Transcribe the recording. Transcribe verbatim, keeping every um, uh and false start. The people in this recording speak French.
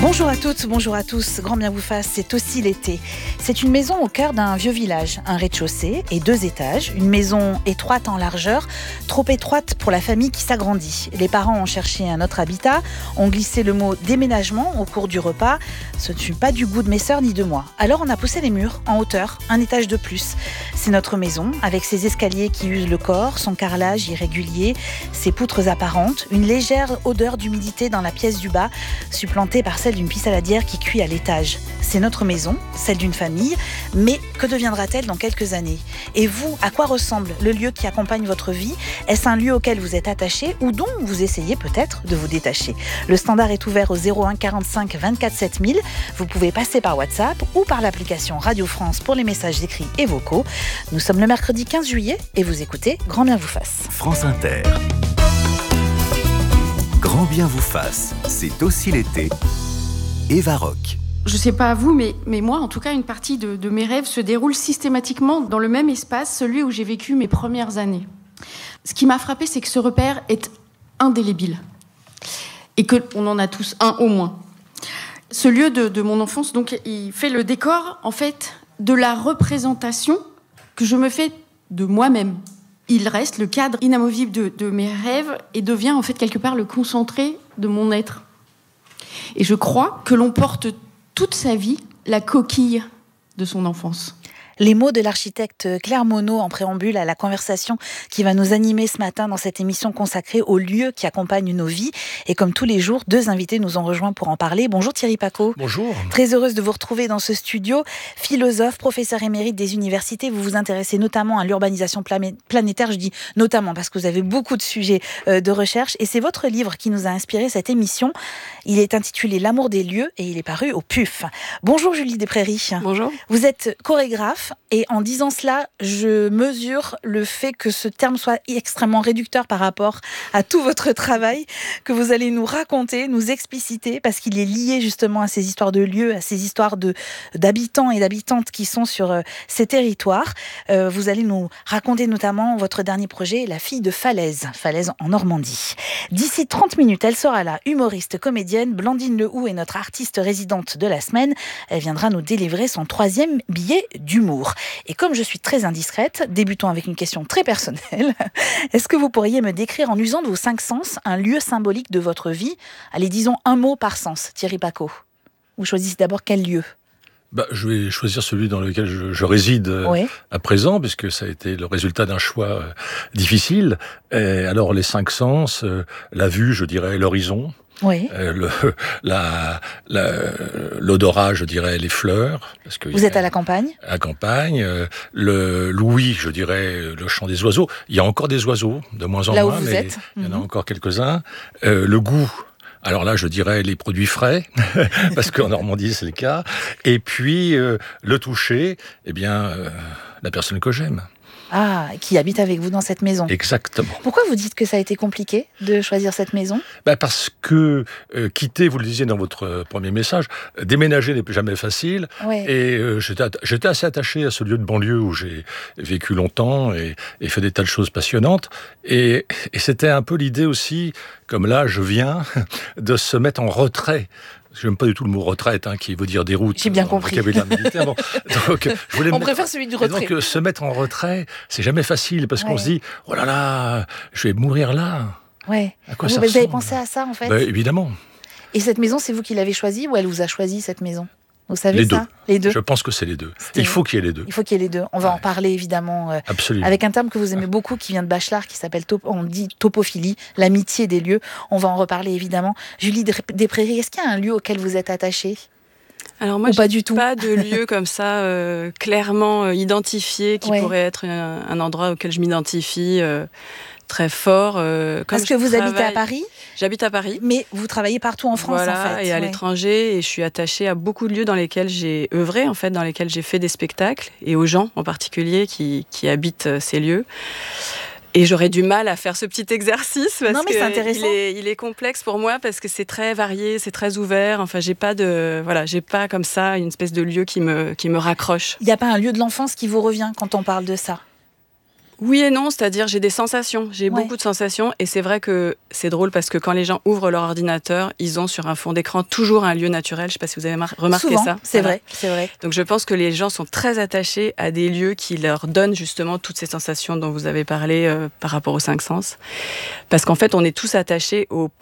Bonjour à toutes, bonjour à tous, grand bien vous fasse, c'est aussi l'été. C'est une maison au cœur d'un vieux village, un rez-de-chaussée et deux étages, une maison étroite en largeur, trop étroite pour la famille qui s'agrandit. Les parents ont cherché un autre habitat, ont glissé le mot déménagement au cours du repas. Ce ne fut pas du goût de mes sœurs ni de moi. Alors on a poussé les murs en hauteur, un étage de plus. C'est notre maison, avec ses escaliers qui usent le corps, son carrelage irrégulier, ses poutres apparentes, une légère odeur d'humidité dans la pièce du bas, supplantée par celle d'une pissaladière qui cuit à l'étage. C'est notre maison, celle d'une famille, mais que deviendra-t-elle dans quelques années ? Et vous, à quoi ressemble le lieu qui accompagne votre vie ? Est-ce un lieu auquel vous êtes attaché ou dont vous essayez peut-être de vous détacher ? Le standard est ouvert au zéro un quarante-cinq vingt-quatre sept mille. Vous pouvez passer par WhatsApp ou par l'application Radio France pour les messages écrits et vocaux. Nous sommes le mercredi quinze juillet et vous écoutez Grand bien vous fasse. France Inter. Grand bien vous fasse, c'est aussi l'été. Eva Rock. Je sais pas à vous, mais, mais moi, en tout cas, une partie de, de mes rêves se déroule systématiquement dans le même espace, celui où j'ai vécu mes premières années. Ce qui m'a frappé, c'est que ce repère est indélébile. Et qu'on en a tous un au moins. Ce lieu de, de mon enfance, donc, il fait le décor, en fait, de la représentation que je me fais de moi-même. Il reste le cadre inamovible de, de mes rêves et devient, en fait, quelque part, le concentré de mon être. Et je crois que l'on porte toute sa vie la coquille de son enfance. Les mots de l'architecte Claire Monod en préambule à la conversation qui va nous animer ce matin dans cette émission consacrée aux lieux qui accompagnent nos vies. Et comme tous les jours, deux invités nous ont rejoints pour en parler. Bonjour Thierry Pacaud. Bonjour. Très heureuse de vous retrouver dans ce studio. Philosophe, professeur émérite des universités, vous vous intéressez notamment à l'urbanisation planétaire. Je dis notamment parce que vous avez beaucoup de sujets de recherche. Et c'est votre livre qui nous a inspiré cette émission. Il est intitulé L'amour des lieux et il est paru au P U F. Bonjour Julie Desprairies. Bonjour. Vous êtes chorégraphe. Et en disant cela, je mesure le fait que ce terme soit extrêmement réducteur par rapport à tout votre travail que vous allez nous raconter, nous expliciter, parce qu'il est lié justement à ces histoires de lieux, à ces histoires de, d'habitants et d'habitantes qui sont sur euh, ces territoires. Euh, vous allez nous raconter notamment votre dernier projet, La fille de Falaise, Falaise en Normandie. D'ici trente minutes, elle sera là, humoriste, comédienne. Blandine Lehoux est notre artiste résidente de la semaine. Elle viendra nous délivrer son troisième billet d'humour. Et comme je suis très indiscrète, débutons avec une question très personnelle. Est-ce que vous pourriez me décrire en usant de vos cinq sens un lieu symbolique de votre vie ? Allez, disons un mot par sens, Thierry Pacaud. Vous choisissez d'abord quel lieu ? Bah, je vais choisir celui dans lequel je, je réside oui. à présent, puisque ça a été le résultat d'un choix euh, difficile. Et alors, les cinq sens, euh, la vue, je dirais, l'horizon. Oui. Euh, le, la, la, l'odorat, je dirais, les fleurs. Parce que vous êtes à la campagne ? À la campagne. Euh, le l'ouïe, je dirais, le chant des oiseaux. Il y a encore des oiseaux, de moins en Là moins, où vous mais êtes. il y en a mm-hmm. encore quelques-uns. Euh, le goût. Alors là, je dirais les produits frais, parce qu'en Normandie, c'est le cas. Et puis, euh, le toucher, eh bien, euh, la personne que j'aime. Ah, qui habite avec vous dans cette maison. Exactement. Pourquoi vous dites que ça a été compliqué de choisir cette maison ? Ben parce que euh, quitter, vous le disiez dans votre euh, premier message, euh, déménager n'est jamais facile. Ouais. Et euh, j'étais, j'étais assez attaché à ce lieu de banlieue où j'ai vécu longtemps et, et fait des tas de choses passionnantes. Et, et c'était un peu l'idée aussi, comme là je viens, de se mettre en retrait. J'aime pas du tout le mot retraite, hein, qui veut dire déroute. J'ai bien compris. Bon, donc, je voulais On me préfère mettre... celui du retrait. Et donc, se mettre en retrait, c'est jamais facile, parce ouais. qu'on se dit, oh là là, je vais mourir là. Ouais. À quoi vous, ça vous avez ressemble ? pensé à ça, en fait ? Ben, évidemment. Et cette maison, c'est vous qui l'avez choisie ou elle vous a choisi, cette maison ? Vous savez les ça deux. Les deux. Je pense que c'est les deux. C'était... Il faut qu'il y ait les deux. Il faut qu'il y ait les deux. On va ouais. en parler évidemment. Euh, Absolument. Avec un terme que vous aimez beaucoup, qui vient de Bachelard, qui s'appelle top... on dit topophilie, l'amitié des lieux. On va en reparler évidemment. Julie Desprairies, est-ce qu'il y a un lieu auquel vous êtes attachée ? Alors moi, Ou pas j'ai du tout. pas de lieu comme ça euh, clairement euh, identifié qui ouais. pourrait être un, un endroit auquel je m'identifie euh, très fort. Euh, Parce que vous travaille... habitez à Paris ? J'habite à Paris. Mais vous travaillez partout en France, voilà, en fait. et à ouais. l'étranger, et je suis attachée à beaucoup de lieux dans lesquels j'ai œuvré, en fait, dans lesquels j'ai fait des spectacles, et aux gens en particulier qui, qui habitent ces lieux. Et j'aurais du mal à faire ce petit exercice parce non, mais que c'est intéressant. il est, il est complexe pour moi parce que c'est très varié, c'est très ouvert. Enfin, j'ai pas de, voilà, j'ai pas comme ça une espèce de lieu qui me, qui me raccroche. Il n'y a pas un lieu de l'enfance qui vous revient quand on parle de ça ? Oui et non, c'est-à-dire j'ai des sensations, j'ai Ouais. beaucoup de sensations et c'est vrai que c'est drôle parce que quand les gens ouvrent leur ordinateur, ils ont sur un fond d'écran toujours un lieu naturel. Je ne sais pas si vous avez mar- remarqué Souvent, ça. c'est Voilà. vrai, c'est vrai. Donc je pense que les gens sont très attachés à des lieux qui leur donnent justement toutes ces sensations dont vous avez parlé euh, par rapport aux cinq sens. Parce qu'en fait, on est tous attachés aux